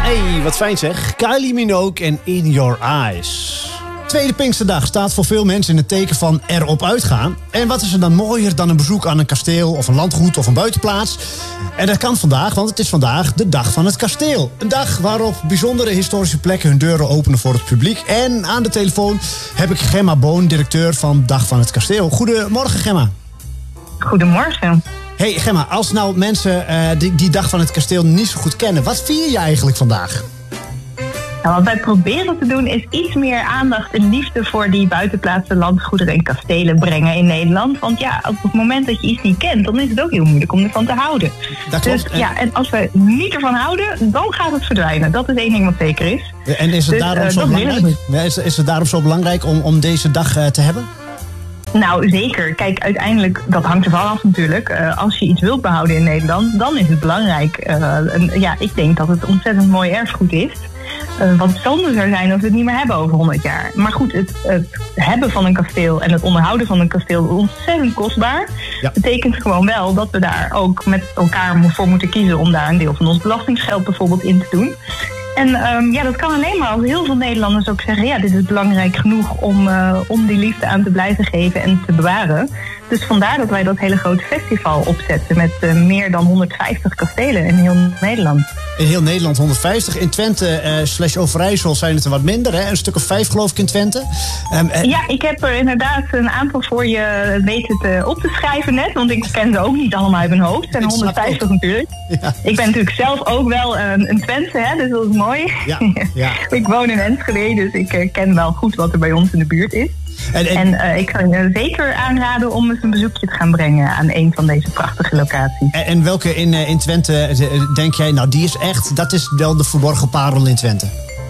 Hey, wat fijn zeg. Kylie Minogue en In Your Eyes. Tweede Pinksterdag staat voor veel mensen in het teken van erop uitgaan. En wat is er dan mooier dan een bezoek aan een kasteel of een landgoed of een buitenplaats? En dat kan vandaag, want het is vandaag de Dag van het Kasteel. Een dag waarop bijzondere historische plekken hun deuren openen voor het publiek. En aan de telefoon heb ik Gemma Boon, directeur van Dag van het Kasteel. Goedemorgen, Gemma. Goedemorgen. Hey Gemma, als nou mensen die Dag van het Kasteel niet zo goed kennen, wat vier je eigenlijk vandaag? Nou, wat wij proberen te doen is iets meer aandacht en liefde voor die buitenplaatsen, landgoederen en kastelen brengen in Nederland. Want ja, op het moment dat je iets niet kent, dan is het ook heel moeilijk om ervan te houden. Dat klopt. Dus ja, en als we niet ervan houden, dan gaat het verdwijnen. Dat is één ding wat zeker is. En is het daarom zo belangrijk? Is het daarom zo belangrijk om deze dag te hebben? Nou, zeker. Kijk, uiteindelijk, dat hangt ervan af natuurlijk. Als je iets wilt behouden in Nederland, dan is het belangrijk. Ja, ik denk dat het ontzettend mooi erfgoed is. Wat zonde zou zijn als we het niet meer hebben over 100 jaar. Maar goed, het hebben van een kasteel en het onderhouden van een kasteel is ontzettend kostbaar. Ja. Betekent gewoon wel dat we daar ook met elkaar voor moeten kiezen om daar een deel van ons belastingsgeld bijvoorbeeld in te doen. En ja, dat kan alleen maar als heel veel Nederlanders ook zeggen, ja, dit is belangrijk genoeg om die liefde aan te blijven geven en te bewaren. Dus vandaar dat wij dat hele grote festival opzetten met meer dan 150 kastelen in heel Nederland. In heel Nederland 150. In Twente /Overijssel zijn het er wat minder, hè? Een stuk of 5 geloof ik in Twente. Ja, ik heb er inderdaad een aantal voor je weten op te schrijven net. Want ik ken ze ook niet allemaal uit mijn hoofd. Het zijn 150 natuurlijk. Ja. Ik ben natuurlijk zelf ook wel een Twentse, hè, dus dat is mooi. Ja. Ja. Ik woon in Enschede, dus ik ken wel goed wat er bij ons in de buurt is. En ik kan je zeker aanraden om eens een bezoekje te gaan brengen aan een van deze prachtige locaties. En welke in Twente denk jij, nou die is echt, dat is wel de verborgen parel in Twente?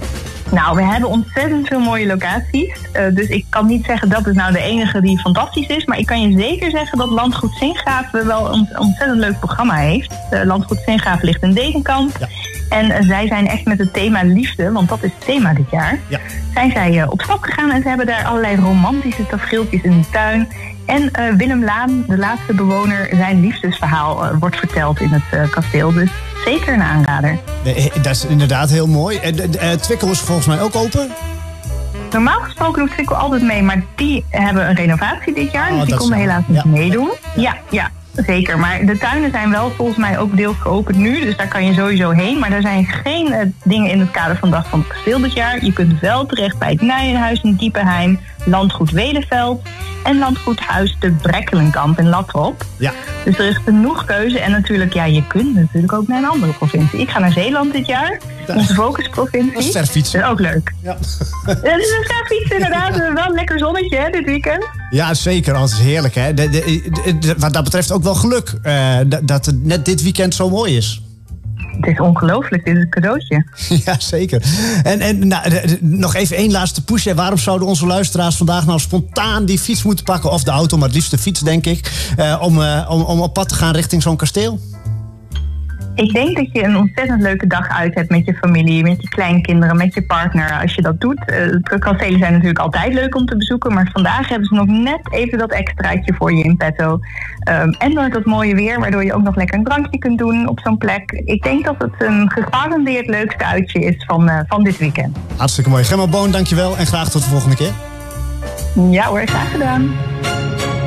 Nou, we hebben ontzettend veel mooie locaties. Dus ik kan niet zeggen dat is nou de enige die fantastisch is. Maar ik kan je zeker zeggen dat Landgoed Zingraven wel een ontzettend leuk programma heeft. Landgoed Zingraven ligt in Dekenkamp. Ja. En zij zijn echt met het thema liefde, want dat is het thema dit jaar. Ja. Zijn zij op stap gegaan en ze hebben daar allerlei romantische tafereeltjes in de tuin. En Willem Laan, de laatste bewoner, zijn liefdesverhaal wordt verteld in het kasteel. Dus zeker een aanrader. Dat is inderdaad heel mooi. Twickel is volgens mij ook open? Normaal gesproken doet Twickel altijd mee, maar die hebben een renovatie dit jaar. Dus die konden helaas niet meedoen. Ja. Zeker, maar de tuinen zijn wel volgens mij ook deels geopend nu. Dus daar kan je sowieso heen. Maar er zijn geen dingen in het kader van Dag van het Kasteel dit jaar. Je kunt wel terecht bij het Nijenhuis in Diepenheim, Landgoed Welenveld en Landgoedhuis de Brekkelenkamp in Latrop. Ja. Dus er is genoeg keuze. En natuurlijk, ja, je kunt natuurlijk ook naar een andere provincie. Ik ga naar Zeeland dit jaar. Onze focusprovincie. Dat is verfietsen. Dat is ook leuk. Ja. Het is een verfietsen inderdaad. Wel een lekker zonnetje hè, dit weekend. Ja, zeker. Dat is heerlijk. Hè? Wat dat betreft ook wel geluk dat het net dit weekend zo mooi is. Het is ongelooflijk, dit is een cadeautje. Ja, zeker. En nog even één laatste push. Waarom zouden onze luisteraars vandaag nou spontaan die fiets moeten pakken? Of de auto, maar het liefst de fiets, denk ik. Om op pad te gaan richting zo'n kasteel? Ik denk dat je een ontzettend leuke dag uit hebt met je familie, met je kleinkinderen, met je partner als je dat doet. Kastelen zijn natuurlijk altijd leuk om te bezoeken, maar vandaag hebben ze nog net even dat extraatje voor je in petto. En door dat mooie weer, waardoor je ook nog lekker een drankje kunt doen op zo'n plek. Ik denk dat het een gegarandeerd leukste uitje is van dit weekend. Hartstikke mooi. Gemma Boon, dankjewel en graag tot de volgende keer. Ja hoor, graag gedaan.